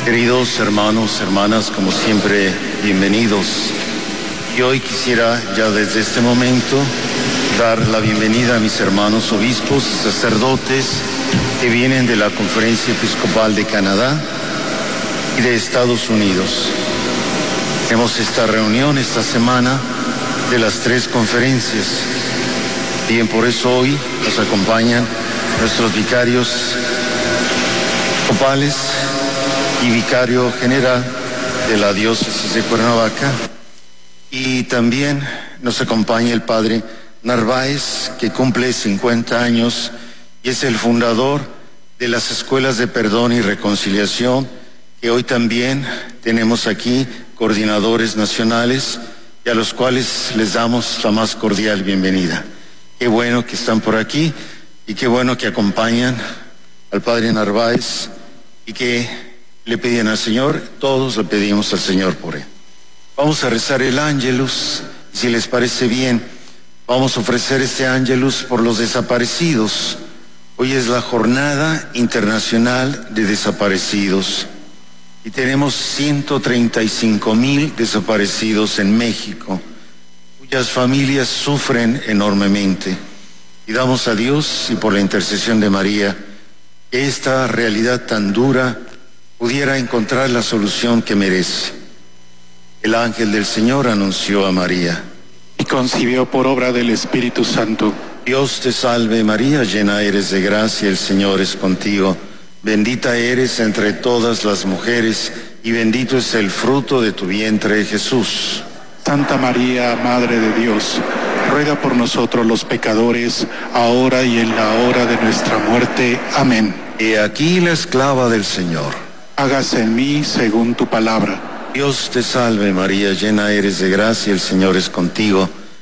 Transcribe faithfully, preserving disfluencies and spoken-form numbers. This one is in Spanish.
Queridos hermanos, hermanas, como siempre, bienvenidos. Y hoy quisiera ya desde este momento dar la bienvenida a mis hermanos obispos y sacerdotes que vienen de la Conferencia Episcopal de Canadá y de Estados Unidos. Tenemos esta reunión esta semana de las tres conferencias. Bien, por eso hoy nos acompañan nuestros vicarios episcopales y vicario general de la diócesis de Cuernavaca, y también nos acompaña el padre Narváez, que cumple cincuenta años y es el fundador de las escuelas de perdón y reconciliación, que hoy también tenemos aquí coordinadores nacionales y a los cuales les damos la más cordial bienvenida. Qué bueno que están por aquí y qué bueno que acompañan al padre Narváez y que le piden al Señor. Todos le pedimos al Señor por él. Vamos a rezar el Ángelus, y si les parece bien, vamos a ofrecer este Ángelus por los desaparecidos. Hoy es la Jornada Internacional de Desaparecidos y tenemos ciento treinta y cinco mil desaparecidos en México, cuyas familias sufren enormemente. Y damos a Dios y por la intercesión de María que esta realidad tan dura pudiera encontrar la solución que merece. El ángel del Señor anunció a María y concibió por obra del Espíritu Santo. Dios te salve María, llena eres de gracia, el Señor es contigo. Bendita eres entre todas las mujeres y bendito es el fruto de tu vientre, Jesús. Santa María, Madre de Dios, ruega por nosotros los pecadores, ahora y en la hora de nuestra muerte. Amén. He aquí la esclava del Señor. Hágase en mí según tu palabra. Dios te salve María, llena eres de gracia, el Señor es contigo.